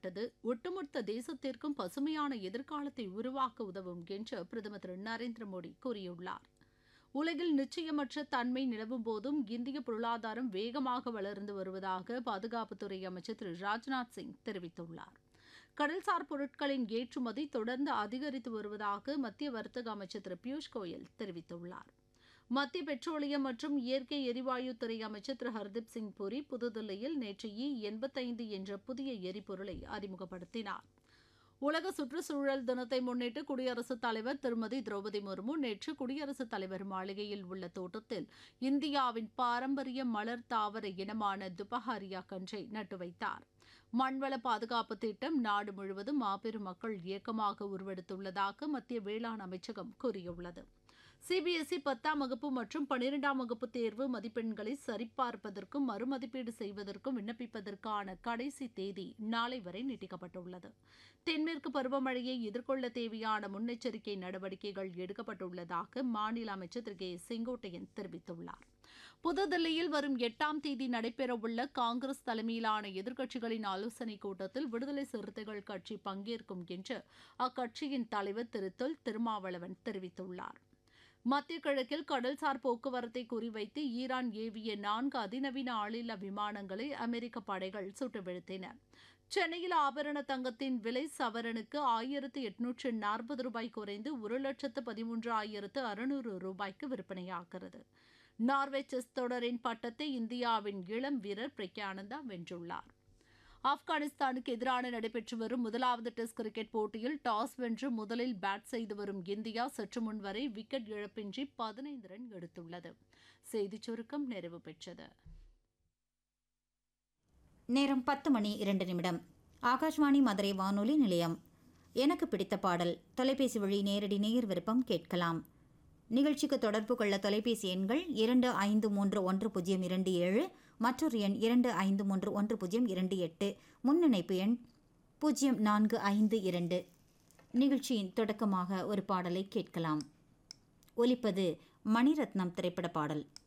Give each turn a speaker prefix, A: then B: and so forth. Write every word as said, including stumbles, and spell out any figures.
A: மேற்கொள்ளப்பட்டது ஒட்டுமொத்த தேசத்திற்கும் பசுமையான எதிர்காலத்தை உருவாக்க உதவும் என்று பிரதமர் திரு நரேந்திர மோடி கூறியுள்ளார். உலகில் நிச்சயமற்ற தன்மை நிலவும் போதும் இந்திய பொருளாதாரம் வேகமாக வளர்ந்து வருவதாக பாதுகாப்புத்துறை அமைச்சர் திரு ராஜ்நாத் சிங் தெரிவித்துள்ளார். கடல்சார் பொருட்களின் ஏற்றுமதி தொடர்ந்து அதிகரித்து வருவதாக மத்திய வர்த்தக அமைச்சர் திரு பியூஷ் கோயல் தெரிவித்துள்ளார். மத்திய பெட்ரோலியம் மற்றும் இயற்கை எரிவாயு துறை அமைச்சர் திரு ஹர்தீப் சிங் பூரி புதுதில்லியில் நேற்று இ எண்பத்தைந்து என்ற புதிய எரிபொருளை அறிமுகப்படுத்தினார். உலக சுற்றுச்சூழல் தினத்தை முன்னிட்டு குடியரசுத் தலைவர் திருமதி திரௌபதி முர்மு நேற்று குடியரசுத் தலைவர் மாளிகையில் உள்ள தோட்டத்தில் இந்தியாவின் பாரம்பரிய மலர் தாவர இனமான துபஹாரியா கன்றை நட்டு வைத்தார். மண்வள பாதுகாப்பு திட்டம் நாடு முழுவதும் மாபெரும் மக்கள் இயக்கமாக உருவெடுத்துள்ளதாக மத்திய வேளாண் அமைச்சகம் கூறியுள்ளது. சிபிஎஸ்இ பத்தாம் வகுப்பு மற்றும் பனிரெண்டாம் வகுப்பு தேர்வு மதிப்பெண்களை சரிபார்ப்பதற்கும் மறுமதிப்பீடு செய்வதற்கும் விண்ணப்பிப்பதற்கான கடைசி தேதி நாளை வரை நீட்டிக்கப்பட்டுள்ளது. தென்மேற்கு பருவமழையை எதிர்கொள்ள தேவையான முன்னெச்சரிக்கை நடவடிக்கைகள் எடுக்கப்பட்டுள்ளதாக மாநில அமைச்சர் திரு கே செங்கோட்டையன் தெரிவித்துள்ளார். புதுதில்லியில் வரும் எட்டாம் தேதி நடைபெறவுள்ள காங்கிரஸ் தலைமையிலான எதிர்க்கட்சிகளின் ஆலோசனைக் கூட்டத்தில் விடுதலை சிறுத்தைகள் கட்சி பங்கேற்கும் என்று அக்கட்சியின் தலைவர் திரு தொல் திருமாவளவன் தெரிவித்துள்ளார். மத்திய கிழக்கில் கடல்சார் போக்குவரத்தை குறிவைத்து ஈரான் ஏவிய நான்கு அதிநவீன ஆளில்லா விமானங்களை அமெரிக்க படைகள் சுட்டு வீழ்த்தின. சென்னையில் ஆபரண தங்கத்தின் விலை சவரனுக்கு ஆயிரத்து எட்நூற்று நாற்பது ரூபாய் குறைந்து ஒரு லட்சத்து பதிமூன்று ஆயிரத்து அறுநூறு ரூபாய்க்கு விற்பனையாகிறது. நார்வே செஸ் தொடரின் பட்டத்தை இந்தியாவின் இளம் வீரர் பிரக்யானந்தா வென்றுள்ளார். ஆப்கானிஸ்தானுக்கு எதிரான நடைபெற்று வரும் முதலாவது டெஸ்ட் கிரிக்கெட் போட்டியில் டாஸ் வென்று முதலில் பேட் செய்து வரும் இந்தியா சற்று முன் வரை விக்கெட் இழப்பின்றி பதினைந்து ரன் எடுத்துள்ளது. செய்திச் சுருக்கம் நிறைவு பெற்றது.
B: நேரம் பத்து மணி இரண்டு நிமிடம். ஆகாஷ்வாணி மதுரை வானொலி நிலையம். எனக்கு பிடித்த பாடல் தொலைபேசி வழி நேரடி நேயர் விருப்பம் கேட்கலாம். நிகழ்ச்சிக்கு தொடர்பு கொள்ள தொலைபேசி எண்கள் இரண்டு ஐந்து மூன்று ஒன்று பூஜ்ஜியம் இரண்டு ஏழு, மற்றொரு எண் இரண்டு ஐந்து மூன்று ஒன்று பூஜ்ஜியம் இரண்டு எட்டு, முன்னிணைப்பு எண் பூஜ்ஜியம் நான்கு ஐந்து இரண்டு. நிகழ்ச்சியின் தொடக்கமாக ஒரு பாடலை கேட்கலாம். ஒலிப்பது மணிரத்னம் திரைப்பட பாடல்.